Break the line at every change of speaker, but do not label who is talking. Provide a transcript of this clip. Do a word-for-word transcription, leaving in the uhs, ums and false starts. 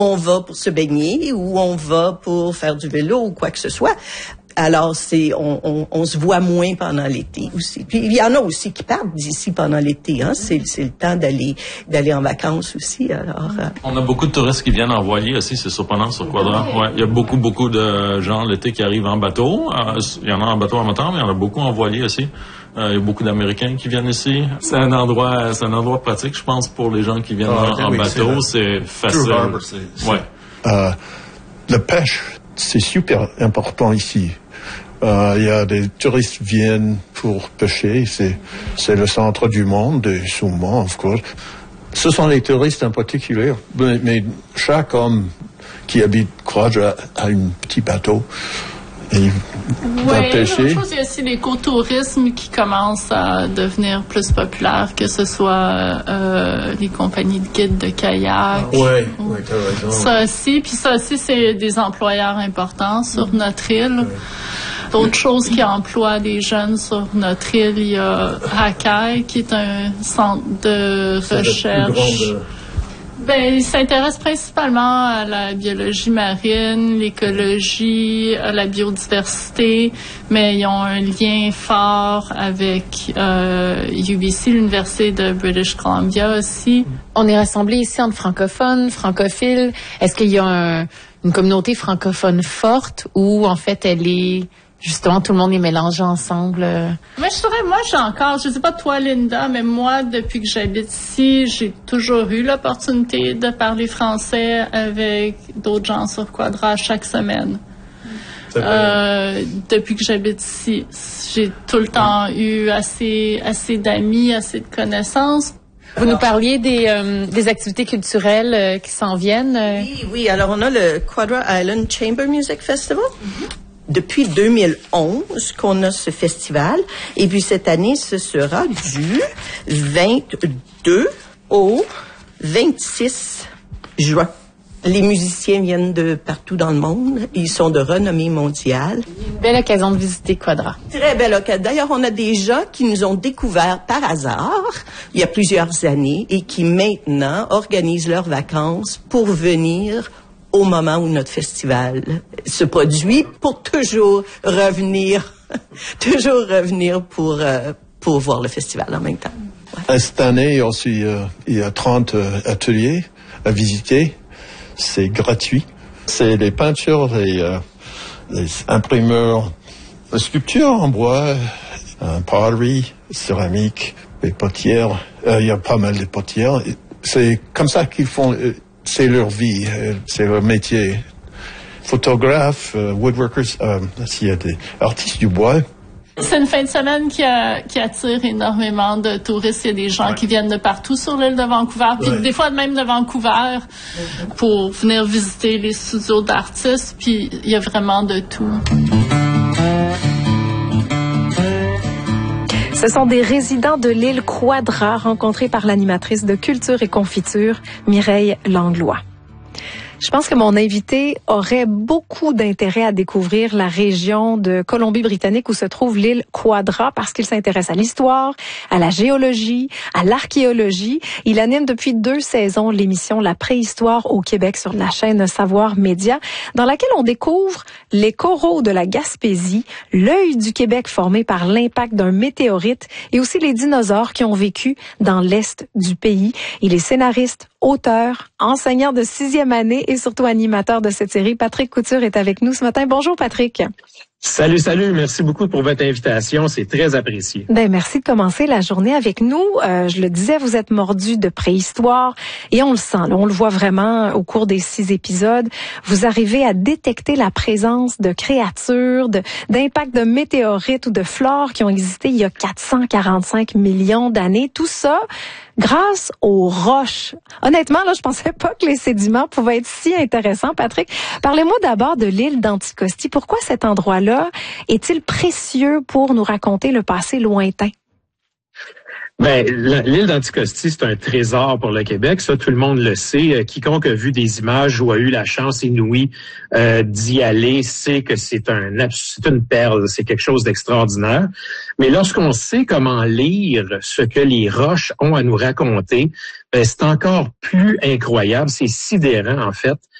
on va pour se baigner ou on va pour faire du vélo ou quoi que ce soit. Alors, c'est on, on, on se voit moins pendant l'été aussi. Puis, il y en a aussi qui partent d'ici pendant l'été. Hein? C'est, c'est le temps d'aller d'aller en vacances aussi. Alors, euh...
On a beaucoup de touristes qui viennent en voilier aussi, c'est surprenant sur Quadra. Ouais, il y a beaucoup, beaucoup de gens l'été qui arrivent en bateau. Euh, il y en a en bateau en moteur, mais il y en a beaucoup en voilier aussi. Euh, il y a beaucoup d'Américains qui viennent ici. C'est un endroit, c'est un endroit pratique, je pense, pour les gens qui viennent ah, en, en oui, bateau. C'est, c'est facile. Harbor, c'est, c'est... Ouais.
Euh, la pêche, c'est super important ici. Euh, il y a des touristes qui viennent pour pêcher. C'est, c'est le centre du monde, et souvent, of course. Ce sont les touristes en particulier. Mais, mais chaque homme qui habite Quadra a un petit bateau. Et
oui, pêcher. Autre chose, il y a aussi l'écotourisme qui commence à devenir plus populaire, que ce soit euh, les compagnies de guides de kayak.
Oui, oui, tu as raison.
Ça aussi, puis ça aussi, c'est des employeurs importants sur mmh. notre île. Oui. D'autres choses qui emploient des jeunes sur notre île, il y a Hakai, qui est un centre de c'est recherche. Ben, il s'intéresse principalement à la biologie marine, l'écologie, à la biodiversité, mais ils ont un lien fort avec euh, U B C, l'Université de British Columbia aussi.
On est rassemblés ici entre francophones, francophiles. Est-ce qu'il y a un, une communauté francophone forte ou en fait elle est... Justement, tout le monde est mélangé ensemble.
Mais je dirais, moi, j'ai encore, je sais pas toi, Linda, mais moi, depuis que j'habite ici, j'ai toujours eu l'opportunité de parler français avec d'autres gens sur Quadra chaque semaine. Euh, depuis que j'habite ici, j'ai tout le temps eu assez, assez d'amis, assez de connaissances.
Vous nous parliez des, euh, des activités culturelles euh, qui s'en viennent. Euh.
Oui, oui. Alors, on a le Quadra Island Chamber Music Festival. Mm-hmm. Depuis deux mille onze qu'on a ce festival. Et puis cette année, ce sera du vingt-deux au vingt-six juin. Les musiciens viennent de partout dans le monde. Ils sont de renommée mondiale.
Belle occasion de visiter Quadra.
Très belle occasion. D'ailleurs, on a des gens qui nous ont découverts par hasard il y a plusieurs années et qui maintenant organisent leurs vacances pour venir au moment où notre festival se produit, pour toujours revenir, toujours revenir pour, euh, pour voir le festival en même temps.
Ouais. Cette année aussi, euh, il y a trente euh, ateliers à visiter. C'est gratuit. C'est des peintures, des, euh, des imprimeurs, des sculptures en bois, un pottery, céramique, des potières. Euh, il y a pas mal de potières. C'est comme ça qu'ils font... Euh, c'est leur vie, c'est leur métier. Photographes, uh, woodworkers, euh, s'il y a des artistes du bois.
C'est une fin de semaine qui, a, qui attire énormément de touristes. Il y a des gens ouais. qui viennent de partout sur l'île de Vancouver, puis ouais. des fois même de Vancouver, ouais. pour venir visiter les studios d'artistes, puis il y a vraiment de tout.
Ce sont des résidents de l'île Quadra rencontrés par l'animatrice de culture et confiture, Mireille Langlois. Je pense que mon invité aurait beaucoup d'intérêt à découvrir la région de Colombie-Britannique où se trouve l'île Quadra parce qu'il s'intéresse à l'histoire, à la géologie, à l'archéologie. Il anime depuis deux saisons l'émission La préhistoire au Québec sur la chaîne Savoir Média, dans laquelle on découvre les coraux de la Gaspésie, l'œil du Québec formé par l'impact d'un météorite et aussi les dinosaures qui ont vécu dans l'est du pays. Il est scénariste, auteur, enseignant de sixième année et surtout animateur de cette série. Patrick Couture est avec nous ce matin. Bonjour Patrick.
Salut, salut. Merci beaucoup pour votre invitation. C'est très apprécié.
Ben, merci de commencer la journée avec nous. Euh, je le disais, vous êtes mordu de préhistoire et on le sent. Là, on le voit vraiment au cours des six épisodes. Vous arrivez à détecter la présence de créatures, de, d'impacts de météorites ou de flore qui ont existé il y a quatre cent quarante-cinq millions d'années. Tout ça grâce aux roches. Honnêtement, là, je pensais pas que les sédiments pouvaient être si intéressants. Patrick, parlez-moi d'abord de l'île d'Anticosti. Pourquoi cet endroit-là est-il précieux pour nous raconter le passé lointain?
Ben, l'île d'Anticosti, c'est un trésor pour le Québec. Ça, tout le monde le sait. Quiconque a vu des images ou a eu la chance inouïe euh, d'y aller sait que c'est un, c'est une perle, c'est quelque chose d'extraordinaire. Mais lorsqu'on sait comment lire ce que les roches ont à nous raconter, ben, c'est encore plus incroyable. C'est sidérant, en fait.